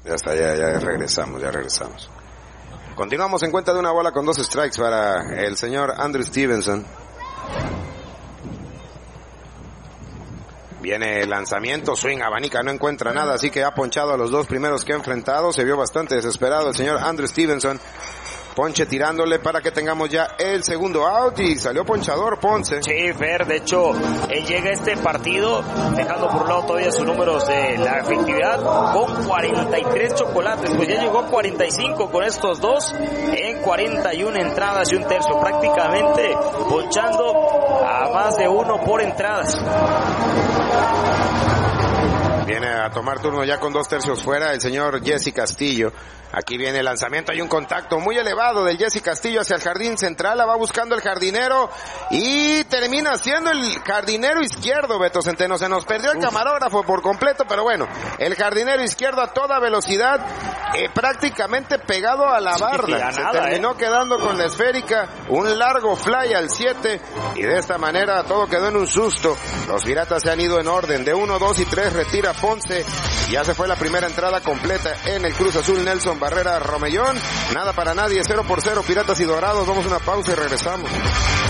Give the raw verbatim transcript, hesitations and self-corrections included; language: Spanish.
Ya está, ya, ya regresamos, ya regresamos. Continuamos en cuenta de una bola con dos strikes para el señor Andrew Stevenson. Viene el lanzamiento, swing, abanica, no encuentra nada, así que ha ponchado a los dos primeros que ha enfrentado. Se vio bastante desesperado el señor Andrew Stevenson. Ponche tirándole para que tengamos ya el segundo out y salió ponchador Ponce. Sí, Fer, de hecho, él llega a este partido dejando por un lado todavía sus números de la efectividad con cuarenta y tres chocolates, pues ya llegó a cuarenta y cinco con estos dos en cuarenta y una entradas y un tercio, prácticamente ponchando a más de uno por entradas. Viene a tomar turno ya con dos tercios fuera el señor Jesse Castillo. Aquí viene el lanzamiento, hay un contacto muy elevado del Jesse Castillo hacia el jardín central, la va buscando el jardinero y termina siendo el jardinero izquierdo, Beto Centeno. Se nos perdió el Uf. camarógrafo por completo, pero bueno, el jardinero izquierdo a toda velocidad, eh, prácticamente pegado a la barra. Sí, Se nada, terminó eh. quedando con la esférica, un largo fly al siete y de esta manera todo quedó en un susto. Los Piratas se han ido en orden de uno, dos y tres, retira Ponce. Ya se fue la primera entrada completa en el Cruz Azul. Nelson Barrera Romellón, nada para nadie, cero por cero, Piratas y Dorados. Vamos a una pausa y regresamos.